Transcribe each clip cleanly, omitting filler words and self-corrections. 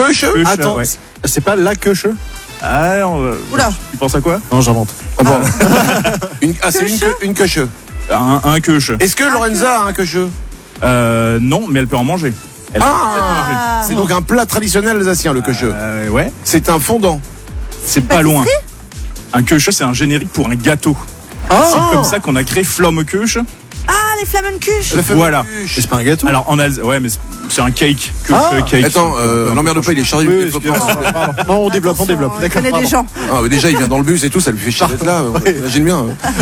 Queche. Attends, ouais. c'est pas la queche? Oula. Tu penses à quoi? Non, j'invente. Ah bon. C'est une queche. Un queche. Est-ce que Lorenza a un queche? Non, mais elle peut en manger. Elle peut en manger. C'est donc un plat traditionnel alsacien, le queche. Ouais. C'est un fondant. C'est pas loin. Un queche, c'est un générique pour un gâteau. C'est comme ça qu'on a créé Flammekuche. Ah, les Flammenkuche. Voilà. C'est pas un gâteau? Alors en Alsace, ouais, mais c'est un cake. Cake. Attends, l'emmerde pas, il est chargé Oui, de développement. Non, on développe. Je connais des gens. Ah, mais déjà, il vient dans le bus et tout, ça lui fait chier d'être là. Imagine bien.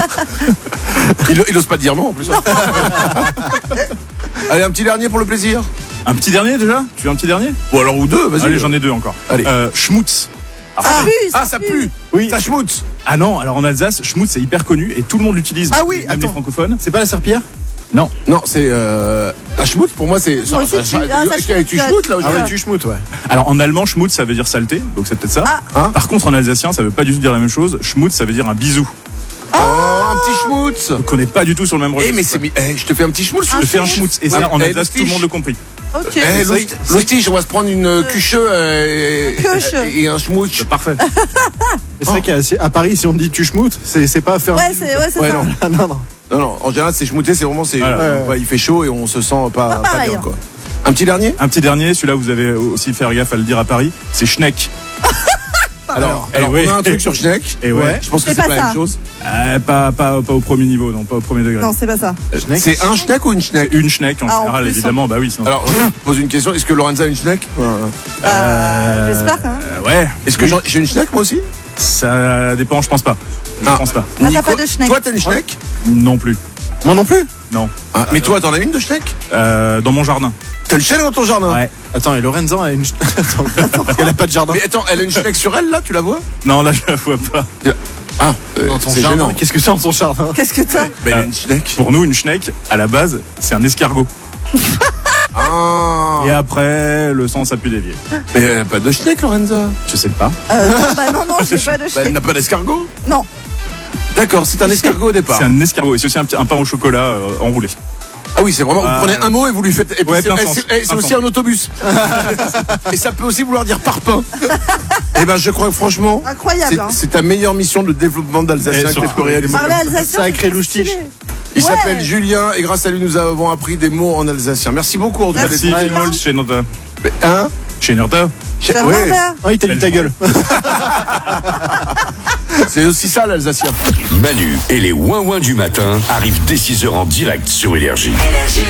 Il ose pas dire non, en plus. Allez, un petit dernier pour le plaisir. Un petit dernier déjà? Tu veux un petit dernier? Bon, alors, ou deux, vas-y. Allez, j'en ai deux encore. Allez. Schmutz. Ça pue. Oui. Ça schmutz. Ah non, alors en Alsace, Schmutz c'est hyper connu et tout le monde l'utilise. Ah oui, même les attends. francophones. C'est pas la serpillière? Non. Non, c'est un schmutz pour moi, c'est. Moi aussi, Tu schmutz là Ah aujourd'hui? ouais, tu schmoutes, ouais. Alors en allemand, Schmutz ça veut dire saleté, donc c'est peut-être ça. Ah. Par contre en alsacien, ça veut pas du tout dire la même chose. Schmutz ça veut dire un bisou. Oh, un petit schmutz. Donc on n'est pas du tout sur le même registre. Mais c'est. Je te fais un petit schmutz. Je te fais un Schmutz et ça en Alsace tout le monde le compris. Ok. Lustig, on va se prendre une queche et un schmutz. Parfait. C'est vrai qu'à Paris, si on dit tu schmoutes, c'est pas faire. Ouais, c'est ça. non. Non. Non, en général, c'est schmouté, c'est vraiment. Voilà. Il fait chaud et on se sent pas pareil, bien, hein. quoi. Un petit dernier? Un petit dernier, celui-là vous avez aussi faire gaffe à le dire à Paris, c'est Schneck. Alors, oui. on a un truc sur Schneck. Et ouais. Je pense que C'est c'est pas pas la ça. même chose. Pas au premier niveau, non, pas au premier degré. Non, c'est pas ça. C'est un Schneck ou une Schneck? Une Schneck en Ah, en général, plus, évidemment, bah oui. Sinon... Alors, je pose une question. Est-ce que Lorenza a une Schneck? J'espère. Hein. ouais. Est-ce que j'ai une Schneck moi aussi? Ça dépend, je pense pas. Je pense pas. Ah, t'as pas de Schneck. Toi, t'as une Schneck? Non plus. Moi non plus. Non. Mais toi, t'en as une de Schneck? Dans mon jardin. T'as une Schneck dans ton jardin? Ouais. Attends, et Lorenza a une. Attends, elle a pas de jardin. Mais attends, elle a une Schneck sur elle là, tu la vois? Non, là je la vois pas. Dans ton c'est jardin. gênant. Qu'est-ce que c'est dans son jardin? Qu'est-ce que t'as? Mais elle a une Schneck. Pour nous, une Schneck, à la base, c'est un escargot. Ah. Et après, le sens a pu dévier. Mais elle a pas de Schneck, Lorenza. Je sais pas. Non, j'ai pas de Elle Schneck. n'a pas d'escargot? Non. D'accord, c'est un escargot au départ. C'est un escargot. Et c'est aussi un pain au chocolat enroulé. Ah oui, c'est vraiment. Vous prenez un mot et vous lui faites. Et puis Ouais, c'est plein sens. c'est aussi un autobus. Et ça peut aussi vouloir dire parpaing. Et ben, je crois que franchement, Incroyable. Hein. c'est ta meilleure mission de développement d'Alsacien que tu peux réaliser. Parler alsacien. Sacré louche-tige. Il Ouais. s'appelle Julien et grâce à lui, nous avons appris des mots en alsacien. Merci beaucoup en tout cas. Merci, Vimol, chez Nota. Hein? Chez Nota. Ouais. Ah, il t'a dit ta gueule. C'est aussi ça l'alsacien. Manu et les ouin-ouin du matin arrivent dès 6h en direct sur Énergie.